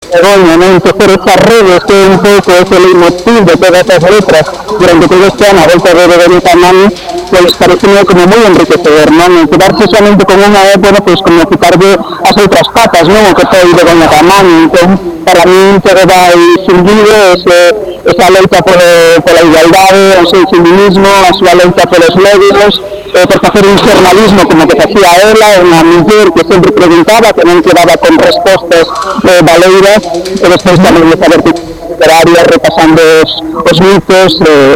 Begoña, non? Tecer estas redes que é un pouco ese leitmotiv de todas as letras durante todo este ano, a volta de Begoña Tamaño, pois pareceme como moi enriquecedor, non? Quedarse solamente con unha é, bueno, pois como quitarlle as outras patas, non? O que foi Begoña Tamaño, entón, para min todo vai xundido esa loita pola igualdade, o seu feminismo, a súa loita polos medios, por facer un xornalismo como que facía ela, unha muller que sempre preguntaba, que non quedaba con respostas valeiras, e despois tamén de saber literaria, repasando os mitos,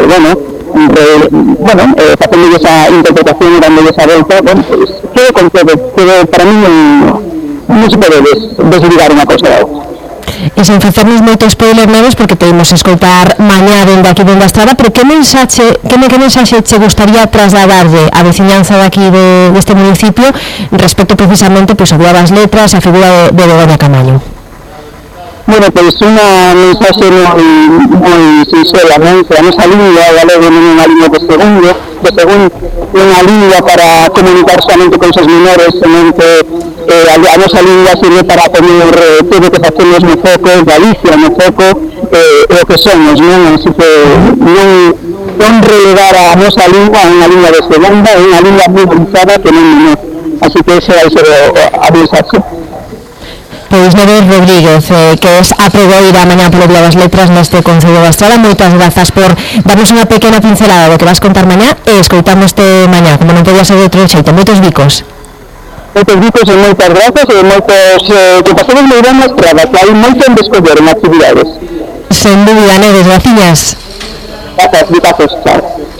facendo esa interpretación e dando esa volta, pues, quedo con todo, para mí non se pode desligar unha cosa da outra. E sen facernos moito spoiler novos, porque podemos escoltar mañá dende aquí dende a estrada, pero que mensaxe che gustaría trasladarlle a veciñanza daqui deste municipio respecto precisamente ao Día das Letras, a figura de Begoña Tamaño? Bueno, pois unha mensaxe moi sinxela, non? Que a nosa lingua galego non é unha lingua de segundo, unha lingua para comunicar solamente con os menores, senón que a nosa lingua sirve para poner todo o que facemos no foco, Galicia no foco, o que somos, non? Así que non relevar a nosa lingua a unha lingua de segunda, é unha lingua moi utilizada que non menor. Así que ese vai ser a mensaxe. Pois Neves Rodríguez, que é a pregoira mañá polo Día das Letras neste Concello da Estrada, moitas grazas por darnos unha pequena pincelada do que vas contar mañá e escoitamos mañá, como non podía ser de outro xeito. Moitos bicos. Moitos bicos e moitas grazas e moitos que pasemos moi ben na estrada, que hai moito en descoller en actividades. Sen dúbida, Neves, graciñas. Grazas, bicazos, chao.